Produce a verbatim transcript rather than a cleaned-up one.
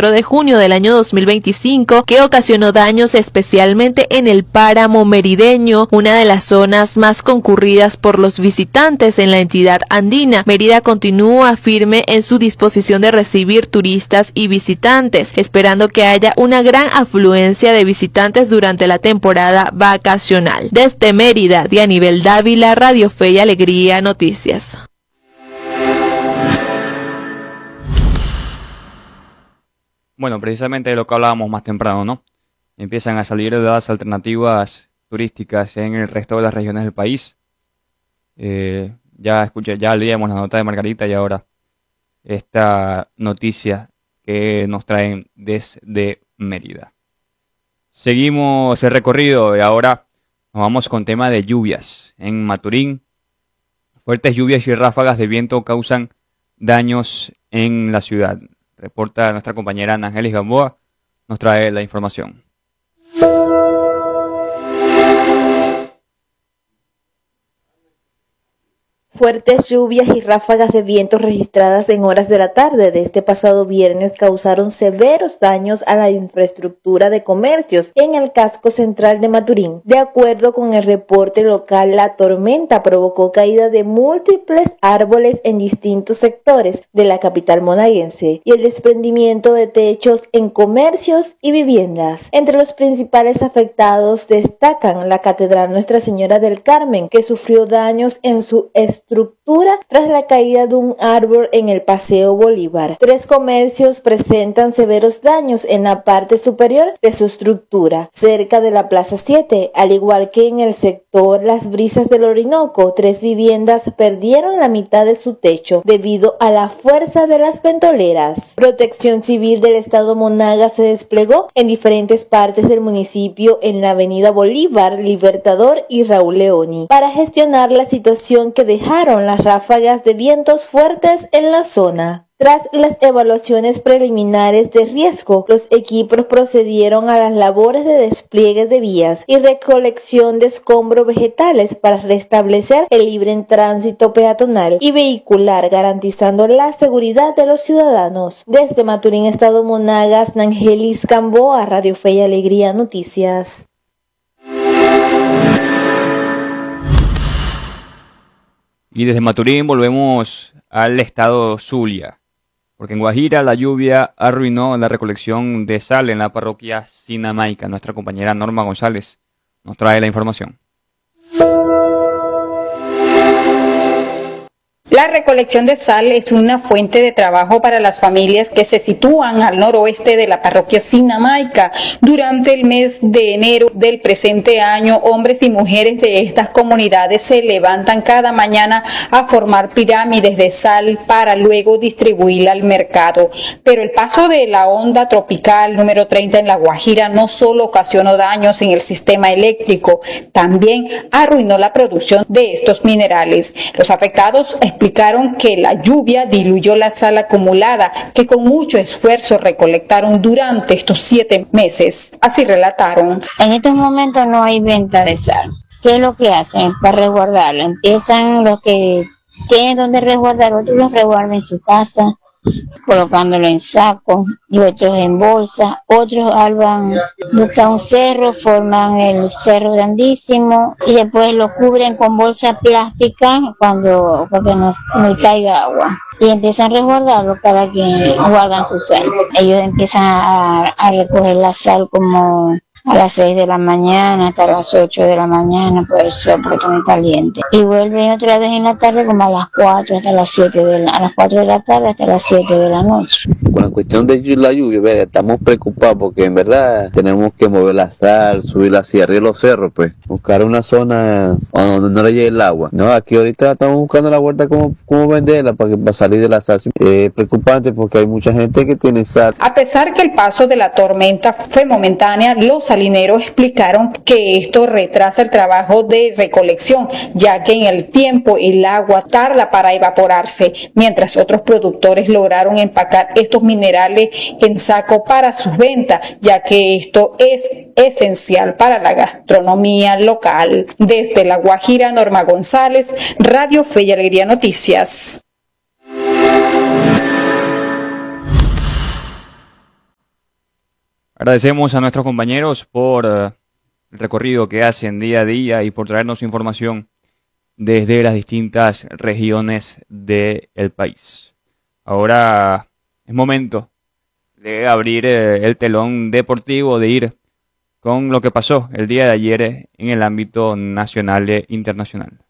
veinticuatro de junio del año dos mil veinticinco, que ocasionó daños especialmente en el páramo merideño, una de las zonas más concurridas por los visitantes en la entidad andina. Mérida continúa firme en su disposición de recibir turistas y visitantes, esperando que haya una gran afluencia de visitantes durante la temporada vacacional. Desde Mérida, Dianibel Dávila, Radio Fe y Alegría Noticias. Bueno, precisamente de lo que hablábamos más temprano, ¿no? Empiezan a salir las alternativas turísticas en el resto de las regiones del país. Eh, ya escuché, ya leíamos la nota de Margarita y ahora esta noticia que nos traen desde Mérida. Seguimos el recorrido y ahora nos vamos con tema de lluvias. En Maturín, fuertes lluvias y ráfagas de viento causan daños en la ciudad. Reporta nuestra compañera Ana Ángeles Gamboa, nos trae la información. Fuertes lluvias y ráfagas de viento registradas en horas de la tarde de este pasado viernes causaron severos daños a la infraestructura de comercios en el casco central de Maturín. De acuerdo con el reporte local, la tormenta provocó caída de múltiples árboles en distintos sectores de la capital monaguense y el desprendimiento de techos en comercios y viviendas. Entre los principales afectados destacan la Catedral Nuestra Señora del Carmen, que sufrió daños en su estructura tras la caída de un árbol en el Paseo Bolívar. Tres comercios presentan severos daños en la parte superior de su estructura, cerca de la Plaza siete, al igual que en el sector Las Brisas del Orinoco. Tres viviendas perdieron la mitad de su techo debido a la fuerza de las ventoleras. Protección Civil del Estado Monagas se desplegó en diferentes partes del municipio en la Avenida Bolívar, Libertador y Raúl Leoni para gestionar la situación que dejaron las ráfagas de vientos fuertes en la zona. Tras las evaluaciones preliminares de riesgo, los equipos procedieron a las labores de despliegue de vías y recolección de escombros vegetales para restablecer el libre tránsito peatonal y vehicular, garantizando la seguridad de los ciudadanos. Desde Maturín, Estado Monagas, Nangelis Gamboa, Radio Fe y Alegría Noticias. Y desde Maturín volvemos al estado Zulia, porque en Guajira la lluvia arruinó la recolección de sal en la parroquia Sinamaica. Nuestra compañera Norma González nos trae la información. La recolección de sal es una fuente de trabajo para las familias que se sitúan al noroeste de la parroquia Sinamaica. Durante el mes de enero del presente año, hombres y mujeres de estas comunidades se levantan cada mañana a formar pirámides de sal para luego distribuirla al mercado. Pero el paso de la onda tropical número treinta en La Guajira no solo ocasionó daños en el sistema eléctrico, también arruinó la producción de estos minerales. Los afectados explicaron que la lluvia diluyó la sal acumulada que con mucho esfuerzo recolectaron durante estos siete meses. Así relataron. En estos momentos no hay venta de sal. ¿Qué es lo que hacen para resguardarla? Empiezan los que tienen donde resguardar, otros los resguardan en su casa, colocándolo en sacos y otros en bolsa. Otros alban, buscan un cerro, forman el cerro grandísimo y después lo cubren con bolsa plástica cuando porque no, no caiga agua y empiezan a resguardarlo. Cada quien guardan su sal. Ellos empiezan a, a recoger la sal como a las seis de la mañana hasta las ocho de la mañana por el sol, porque está muy caliente. Y vuelven otra vez en la tarde como a las cuatro hasta las siete de la, a las cuatro de la tarde hasta las siete de la noche. Con la cuestión de la lluvia, ¿verdad? Estamos preocupados porque en verdad tenemos que mover la sal, subirla hacia arriba de los cerros, pues, buscar una zona donde no le llegue el agua. No, aquí ahorita estamos buscando la vuelta cómo, cómo venderla para, que, para salir de la sal. Es eh, preocupante porque hay mucha gente que tiene sal. A pesar que el paso de la tormenta fue momentánea, los salineros explicaron que esto retrasa el trabajo de recolección, ya que en el tiempo el agua tarda para evaporarse, mientras otros productores lograron empacar estos minerales en saco para sus ventas, ya que esto es esencial para la gastronomía local. Desde La Guajira, Norma González, Radio Fe y Alegría Noticias. Agradecemos a nuestros compañeros por uh, el recorrido que hacen día a día y por traernos información desde las distintas regiones del país. Ahora es momento de abrir eh, el telón deportivo, de ir con lo que pasó el día de ayer en el ámbito nacional e internacional.